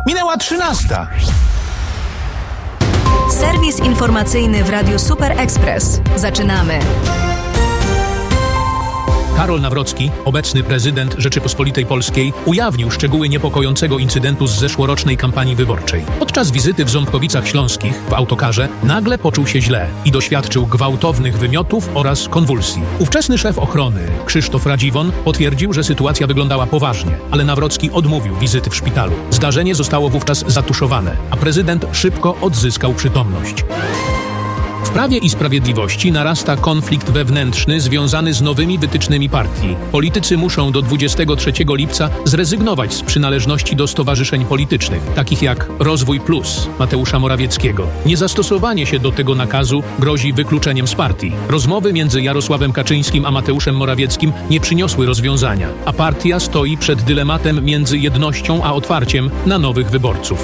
Minęła 13:00. Serwis informacyjny w Radiu Super Express. Zaczynamy. Karol Nawrocki, obecny prezydent Rzeczypospolitej Polskiej, ujawnił szczegóły niepokojącego incydentu z zeszłorocznej kampanii wyborczej. Podczas wizyty w Ząbkowicach Śląskich w autokarze nagle poczuł się źle i doświadczył gwałtownych wymiotów oraz konwulsji. Ówczesny szef ochrony, Krzysztof Radziwon, potwierdził, że sytuacja wyglądała poważnie, ale Nawrocki odmówił wizyty w szpitalu. Zdarzenie zostało wówczas zatuszowane, a prezydent szybko odzyskał przytomność. W Prawie i Sprawiedliwości narasta konflikt wewnętrzny związany z nowymi wytycznymi partii. Politycy muszą do 23 lipca zrezygnować z przynależności do stowarzyszeń politycznych, takich jak Rozwój Plus Mateusza Morawieckiego. Niezastosowanie się do tego nakazu grozi wykluczeniem z partii. Rozmowy między Jarosławem Kaczyńskim a Mateuszem Morawieckim nie przyniosły rozwiązania, a partia stoi przed dylematem między jednością a otwarciem na nowych wyborców.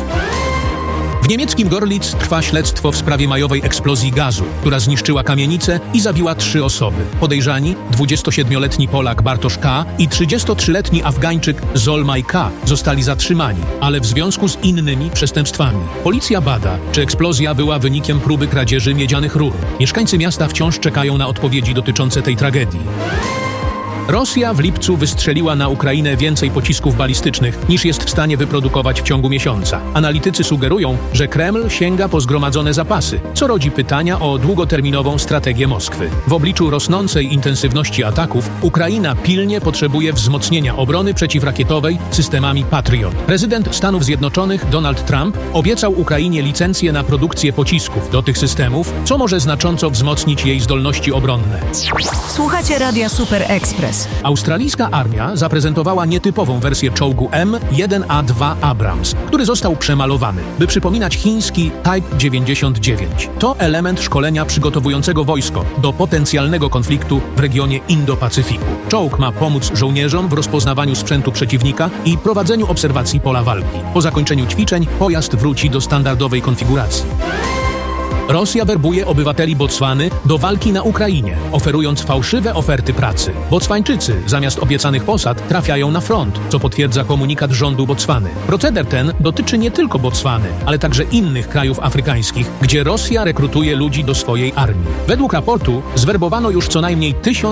W niemieckim Görlitz trwa śledztwo w sprawie majowej eksplozji gazu, która zniszczyła kamienicę i zabiła 3 osoby. Podejrzani 27-letni Polak Bartosz K. i 33-letni Afgańczyk Zolmaj K. zostali zatrzymani, ale w związku z innymi przestępstwami. Policja bada, czy eksplozja była wynikiem próby kradzieży miedzianych rur. Mieszkańcy miasta wciąż czekają na odpowiedzi dotyczące tej tragedii. Rosja w lipcu wystrzeliła na Ukrainę więcej pocisków balistycznych, niż jest w stanie wyprodukować w ciągu miesiąca. Analitycy sugerują, że Kreml sięga po zgromadzone zapasy, co rodzi pytania o długoterminową strategię Moskwy. W obliczu rosnącej intensywności ataków Ukraina pilnie potrzebuje wzmocnienia obrony przeciwrakietowej systemami Patriot. Prezydent Stanów Zjednoczonych Donald Trump obiecał Ukrainie licencję na produkcję pocisków do tych systemów, co może znacząco wzmocnić jej zdolności obronne. Słuchacie Radia Super Express. Australijska armia zaprezentowała nietypową wersję czołgu M1A2 Abrams, który został przemalowany, by przypominać chiński Type 99. To element szkolenia przygotowującego wojsko do potencjalnego konfliktu w regionie Indo-Pacyfiku. Czołg ma pomóc żołnierzom w rozpoznawaniu sprzętu przeciwnika i prowadzeniu obserwacji pola walki. Po zakończeniu ćwiczeń pojazd wróci do standardowej konfiguracji. Rosja werbuje obywateli Botswany do walki na Ukrainie, oferując fałszywe oferty pracy. Botswańczycy zamiast obiecanych posad trafiają na front, co potwierdza komunikat rządu Botswany. Proceder ten dotyczy nie tylko Botswany, ale także innych krajów afrykańskich, gdzie Rosja rekrutuje ludzi do swojej armii. Według raportu zwerbowano już co najmniej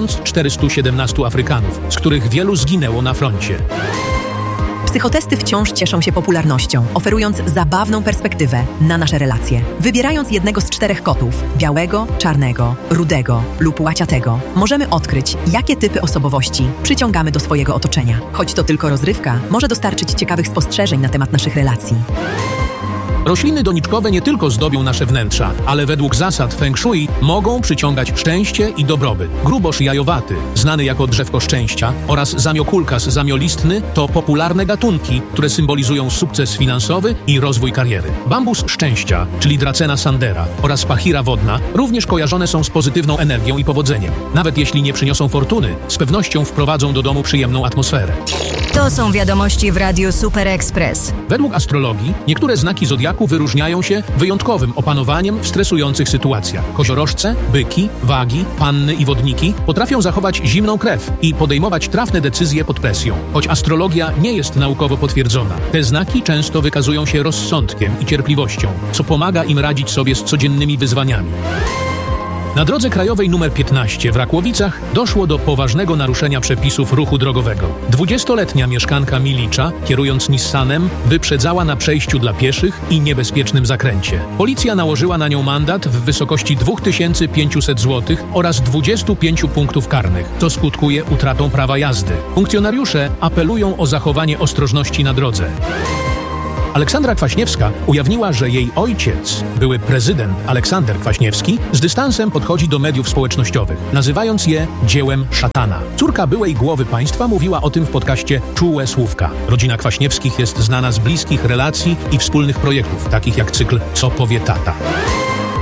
1417 Afrykanów, z których wielu zginęło na froncie. Psychotesty wciąż cieszą się popularnością, oferując zabawną perspektywę na nasze relacje. Wybierając jednego z 4 kotów, białego, czarnego, rudego lub łaciatego, możemy odkryć, jakie typy osobowości przyciągamy do swojego otoczenia. Choć to tylko rozrywka, może dostarczyć ciekawych spostrzeżeń na temat naszych relacji. Rośliny doniczkowe nie tylko zdobią nasze wnętrza, ale według zasad Feng Shui mogą przyciągać szczęście i dobrobyt. Grubosz jajowaty, znany jako drzewko szczęścia, oraz zamiokulkas zamiolistny to popularne gatunki, które symbolizują sukces finansowy i rozwój kariery. Bambus szczęścia, czyli Dracena sandera, oraz pachira wodna również kojarzone są z pozytywną energią i powodzeniem. Nawet jeśli nie przyniosą fortuny, z pewnością wprowadzą do domu przyjemną atmosferę. To są wiadomości w Radiu Super Express. Według astrologii niektóre znaki zodiaku wyróżniają się wyjątkowym opanowaniem w stresujących sytuacjach. Koziorożce, byki, wagi, panny i wodniki potrafią zachować zimną krew i podejmować trafne decyzje pod presją. Choć astrologia nie jest naukowo potwierdzona, te znaki często wykazują się rozsądkiem i cierpliwością, co pomaga im radzić sobie z codziennymi wyzwaniami. Na drodze krajowej nr 15 w Rakłowicach doszło do poważnego naruszenia przepisów ruchu drogowego. 20-letnia mieszkanka Milicza, kierując Nissanem, wyprzedzała na przejściu dla pieszych i niebezpiecznym zakręcie. Policja nałożyła na nią mandat w wysokości 2500 zł oraz 25 punktów karnych, co skutkuje utratą prawa jazdy. Funkcjonariusze apelują o zachowanie ostrożności na drodze. Aleksandra Kwaśniewska ujawniła, że jej ojciec, były prezydent Aleksander Kwaśniewski, z dystansem podchodzi do mediów społecznościowych, nazywając je dziełem szatana. Córka byłej głowy państwa mówiła o tym w podcaście Czułe Słówka. Rodzina Kwaśniewskich jest znana z bliskich relacji i wspólnych projektów, takich jak cykl Co powie tata.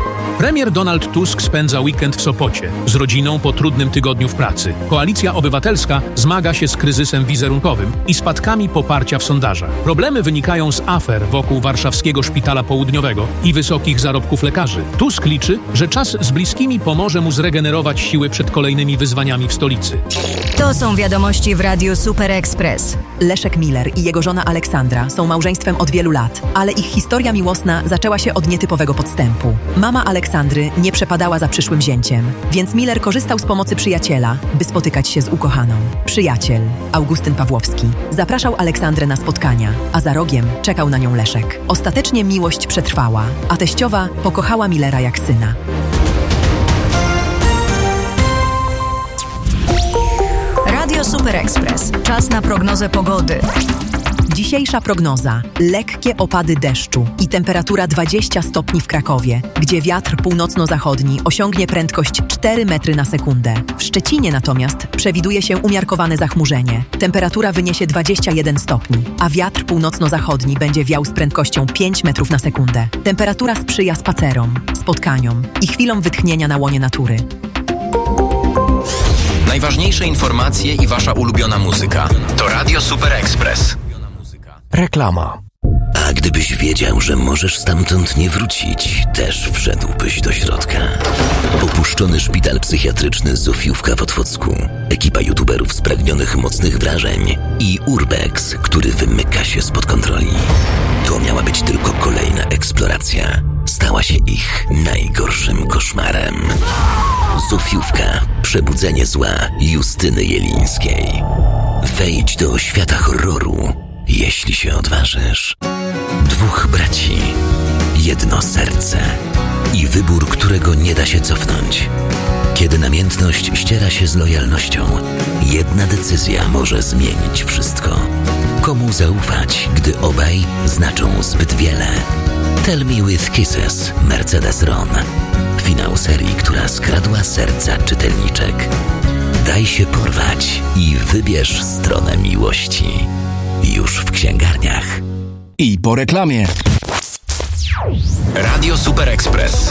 Premier Donald Tusk spędza weekend w Sopocie z rodziną po trudnym tygodniu w pracy. Koalicja Obywatelska zmaga się z kryzysem wizerunkowym i spadkami poparcia w sondażach. Problemy wynikają z afer wokół warszawskiego Szpitala Południowego i wysokich zarobków lekarzy. Tusk liczy, że czas z bliskimi pomoże mu zregenerować siły przed kolejnymi wyzwaniami w stolicy. To są wiadomości w Radiu Super Express. Leszek Miller i jego żona Aleksandra są małżeństwem od wielu lat, ale ich historia miłosna zaczęła się od nietypowego podstępu. Mama Aleksandry nie przepadała za przyszłym zięciem, więc Miller korzystał z pomocy przyjaciela, by spotykać się z ukochaną. Przyjaciel, Augustyn Pawłowski, zapraszał Aleksandrę na spotkania, a za rogiem czekał na nią Leszek. Ostatecznie miłość przetrwała, a teściowa pokochała Millera jak syna. Radio Super Express. Czas na prognozę pogody. Dzisiejsza prognoza. Lekkie opady deszczu i temperatura 20 stopni w Krakowie, gdzie wiatr północno-zachodni osiągnie prędkość 4 metry na sekundę. W Szczecinie natomiast przewiduje się umiarkowane zachmurzenie. Temperatura wyniesie 21 stopni, a wiatr północno-zachodni będzie wiał z prędkością 5 metrów na sekundę. Temperatura sprzyja spacerom, spotkaniom i chwilom wytchnienia na łonie natury. Najważniejsze informacje i wasza ulubiona muzyka to Radio Super Express. Reklama. A gdybyś wiedział, że możesz stamtąd nie wrócić, też wszedłbyś do środka. Opuszczony szpital psychiatryczny Zofiówka w Otwocku, ekipa youtuberów spragnionych mocnych wrażeń i Urbex, który wymyka się spod kontroli. To miała być tylko kolejna eksploracja. Stała się ich najgorszym koszmarem. Zofiówka. Przebudzenie zła Justyny Jelińskiej. Wejdź do świata horroru, jeśli się odważysz. Dwóch braci, jedno serce i wybór, którego nie da się cofnąć. Kiedy namiętność ściera się z lojalnością, jedna decyzja może zmienić wszystko. Komu zaufać, gdy obaj znaczą zbyt wiele? Tell Me With Kisses, Mercedes Ron. Finał serii, która skradła serca czytelniczek. Daj się porwać i wybierz stronę miłości. Już w księgarniach. I po reklamie. Radio Super Express.